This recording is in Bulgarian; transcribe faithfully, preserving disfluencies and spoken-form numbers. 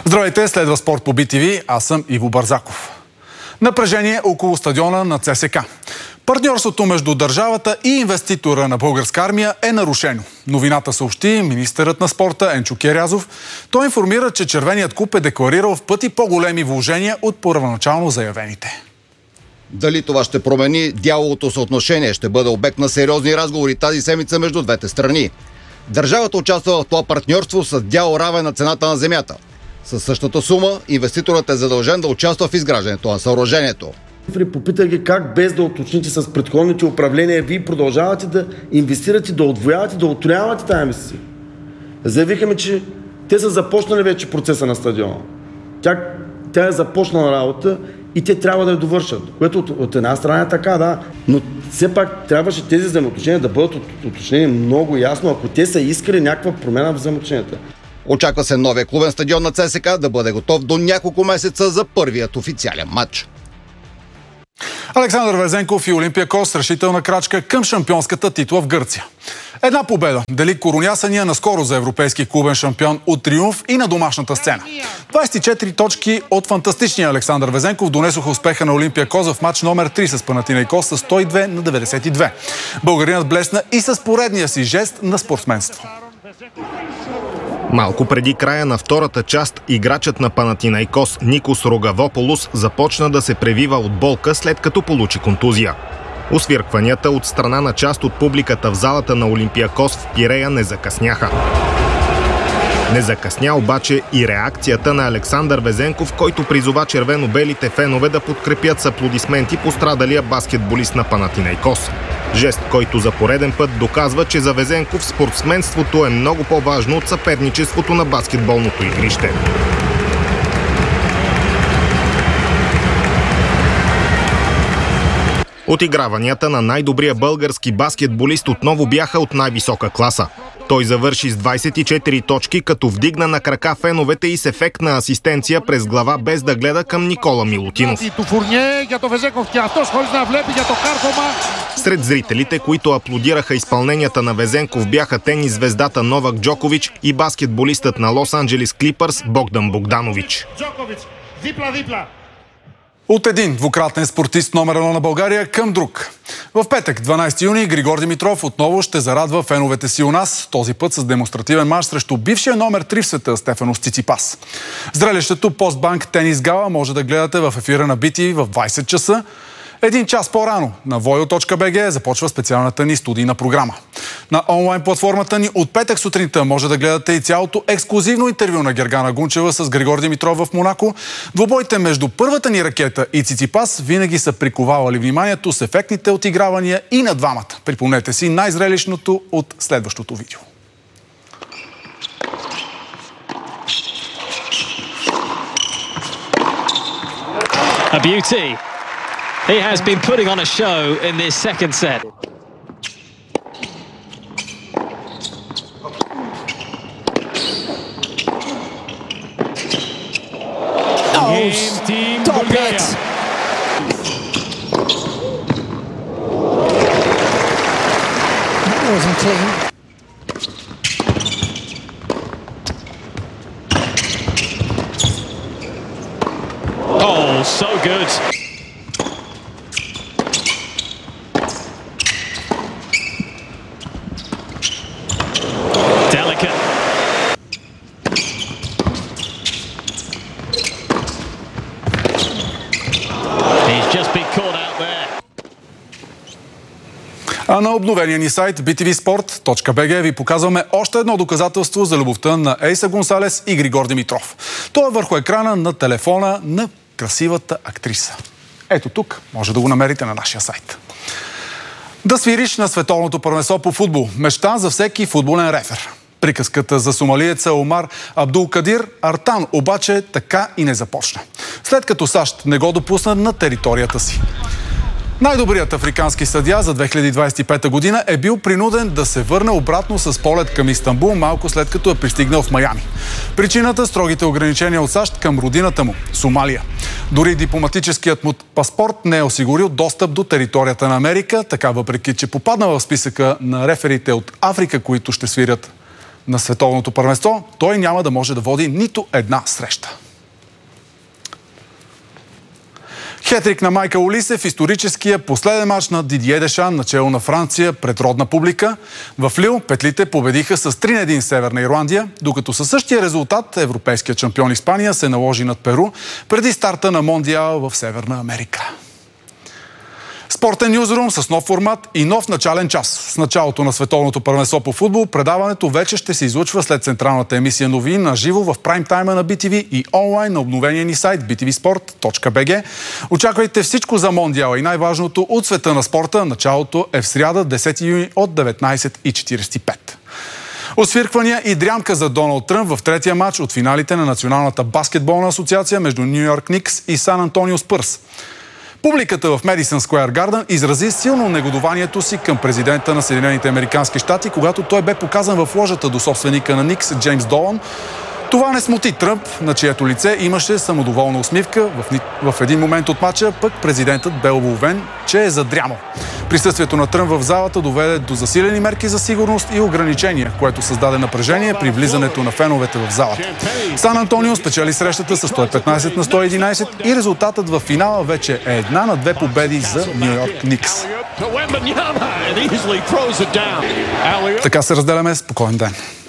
Здравейте, следва спорт по Би Ти Ви. Аз съм Иво Барзаков. Напрежение около стадиона на Це Ес Ка. Партньорството между държавата и инвеститора на Българска армия е нарушено. Новината съобщи министърът на спорта Енчо Кирязов. Той информира, че Червеният клуб е декларирал в пъти по-големи вложения от първоначално заявените. Дали това ще промени дяловото съотношение, ще бъде обект на сериозни разговори тази седмица между двете страни. Държавата участва в това партньорство с дял равен на цената на земята. Със същата сума инвеститорът е задължен да участва в изграждането на съоръжението. Попитах ги как без да уточните с предходните управления, вие продължавате да инвестирате, да отвоявате, да отроявате тази инвестиция. Заявиха ми, че те са започнали вече процеса на стадиона. Тя, тя е започнала работа и те трябва да я довършат. Което от, от една страна е така, да. Но все пак трябваше тези взаимоотношения да бъдат уточнени много ясно, ако те са искали някаква промяна в взаимоотношенията. Очаква се новия клубен стадион на Це Ес Ка да бъде готов до няколко месеца за първият официален матч. Александър Везенков и Олимпиакос решителна крачка към шампионската титла в Гърция. Една победа дели коронясания наскоро за европейски клубен шампион от триумф и на домашната сцена. двадесет и четири точки от фантастичния Александър Везенков донесоха успеха на Олимпиакос в матч номер три с Панатинайкос с сто и две на деветдесет и две. Българинът блесна и с поредния си жест на спортсменство. Малко преди края на втората част, играчът на Панатинайкос Никос Рогавополос започна да се превива от болка, след като получи контузия. Освиркванията от страна на част от публиката в залата на Олимпиакос в Пирея не закъсняха. Не закъсня обаче и реакцията на Александър Везенков, който призова червено-белите фенове да подкрепят с аплодисменти пострадалия баскетболист на Панатинайкос. Жест, който за пореден път доказва, че за Везенков спортсменството е много по-важно от съперничеството на баскетболното игрище. Отиграванията на най-добрия български баскетболист отново бяха от най-висока класа. Той завърши с двадесет и четири точки, като вдигна на крака феновете и с ефектна асистенция през глава, без да гледа към Никола Милутинов. Сред зрителите, които аплодираха изпълненията на Везенков, бяха тенис звездата Новак Джокович и баскетболистът на Лос Анджелис Клипърс Богдан Богданович. От един двукратен спортист номер едно на България към друг. В петък, дванадесети юни, Григор Димитров отново ще зарадва феновете си у нас, този път с демонстративен мач срещу бившия номер три в света Стефанос Циципас. Зрелището Постбанк Тенис Гала може да гледате в ефира на Би Ти Ви в двадесет часа. Един час по-рано на войл точка би джи започва специалната ни студийна програма. На онлайн платформата ни от петък сутринта може да гледате и цялото ексклузивно интервю на Гергана Гунчева с Григор Димитров в Монако. Двубойте между първата ни ракета и Циципас винаги са приковавали вниманието с ефектните отигравания и на двамата. Припомнете си най-зрелищното от следващото видео. A beauty. He has been putting on a show in this second set. Oh, stop it! That wasn't clean. Oh, so good. А на обновения ни сайт би ти ви спорт точка би джи ви показваме още едно доказателство за любовта на Ейса Гонсалес и Григор Димитров. То е върху екрана на телефона на красивата актриса. Ето тук, може да го намерите на нашия сайт. Да свириш на световното първенство по футбол. Мечта за всеки футболен рефер. Приказката за сомалиеца Омар Абдулкадир Артан обаче така и не започна. След като САЩ не го допусна на територията си. Най-добрият африкански съдия за две хиляди двадесет и пета година е бил принуден да се върне обратно с полет към Истанбул, малко след като е пристигнал в Майами. Причината – строгите ограничения от САЩ към родината му – Сомалия. Дори дипломатическият му паспорт не е осигурил достъп до територията на Америка, така въпреки че попадна в списъка на реферите от Африка, които ще свирят на световното първенство, той няма да може да води нито една среща. Хетрик на Майкъл Олисе в историческия последен мач на Дидие Дешан, начело на Франция пред родна публика. В Лил петлите победиха с три на един Северна Ирландия, докато със същия резултат европейският шампион Испания се наложи над Перу преди старта на Мондиал в Северна Америка. Спортен нюзрум с нов формат и нов начален час. С началото на световното първенство по футбол, предаването вече ще се излъчва след централната емисия новини на живо в прайм тайма на би ти ви и онлайн на обновения ни сайт би ти ви спорт точка би джи. Очаквайте всичко за Мондиала и най-важното от света на спорта. Началото е в сряда, десети юни от деветнайсет и четирийсет и пет. Освирквания и дрямка за Доналд Тръмп в третия матч от финалите на Националната баскетболна асоциация между Ню Йорк Никс и Сан Антонио Спърс. Публиката в Медисън Скуер Гарден изрази силно негодованието си към президента на Съединените американски щати, когато той бе показан в ложата до собственика на Никс Джеймс Долан. Това не смути Тръмп, на чието лице имаше самодоволна усмивка. В, в един момент от матча пък президентът бе уловен, че е задрямал. Присъствието на Тръмп в залата доведе до засилени мерки за сигурност и ограничения, което създаде напрежение при влизането на феновете в залата. Сан Антонио спечели срещата с сто и петнайсет на сто и единайсет и резултатът в финала вече е една на две победи за Ню Йорк Никс. Така се разделяме. Спокоен ден.